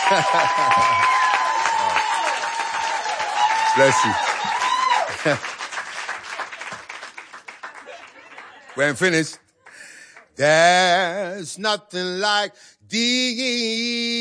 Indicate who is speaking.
Speaker 1: Bless you. We ain't finished. There's nothing like the